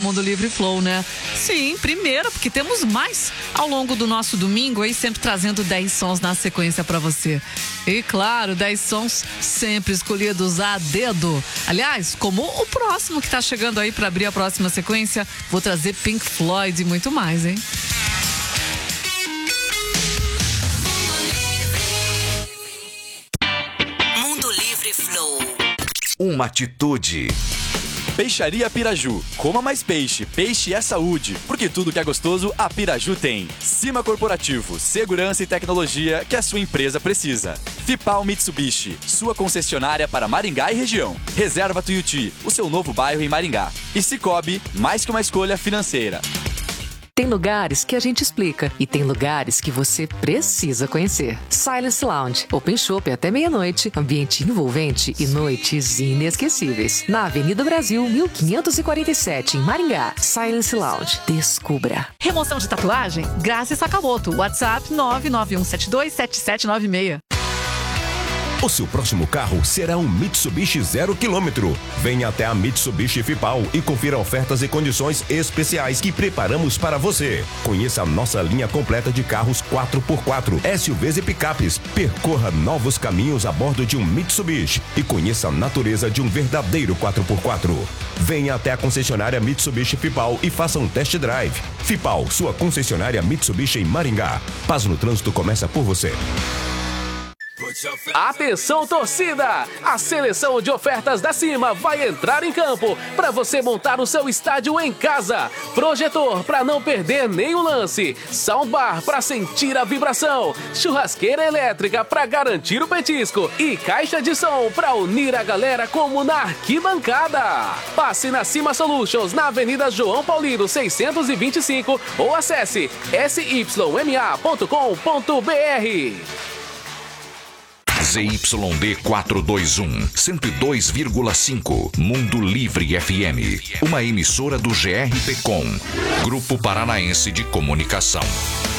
Mundo Livre Flow, né? Sim, primeiro, porque temos mais ao longo do nosso domingo aí, sempre trazendo 10 sons na sequência pra você. E claro, 10 sons sempre escolhidos a dedo. Aliás, como o próximo que tá chegando aí pra abrir a próxima sequência, vou trazer Pink Floyd e muito mais, hein? Mundo Livre Flow. Uma atitude. Peixaria Piraju. Coma mais peixe. Peixe é saúde. Porque tudo que é gostoso, a Piraju tem. Cima Corporativo. Segurança e tecnologia que a sua empresa precisa. Fipal Mitsubishi. Sua concessionária para Maringá e região. Reserva Tuiuti. O seu novo bairro em Maringá. E Sicoob. Mais que uma escolha financeira. Tem lugares que a gente explica e tem lugares que você precisa conhecer. Silence Lounge, Open Shop até meia-noite, ambiente envolvente e noites inesquecíveis. Na Avenida Brasil, 1547, em Maringá. Silence Lounge, descubra. Remoção de tatuagem? Grazi Sakamoto. WhatsApp 991727796. O seu próximo carro será um Mitsubishi 0 km. Venha até a Mitsubishi Fipal e confira ofertas e condições especiais que preparamos para você. Conheça a nossa linha completa de carros 4x4, SUVs e picapes. Percorra novos caminhos a bordo de um Mitsubishi e conheça a natureza de um verdadeiro 4x4. Venha até a concessionária Mitsubishi Fipal e faça um test drive. Fipal, sua concessionária Mitsubishi em Maringá. Paz no trânsito começa por você. Atenção, torcida! A seleção de ofertas da Cima vai entrar em campo para você montar o seu estádio em casa. Projetor para não perder nenhum lance, soundbar para sentir a vibração, churrasqueira elétrica para garantir o petisco e caixa de som para unir a galera como na arquibancada. Passe na Cima Solutions na Avenida João Paulino 625 ou acesse syma.com.br. ZYD 421, 102,5, Mundo Livre FM. Uma emissora do GRPcom, Grupo Paranaense de Comunicação.